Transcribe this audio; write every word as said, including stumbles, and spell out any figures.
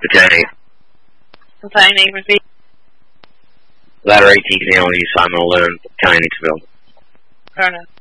Okay. Containing repeat. Ladder eighteen can only use Simon alone. County Nixville. Fair enough.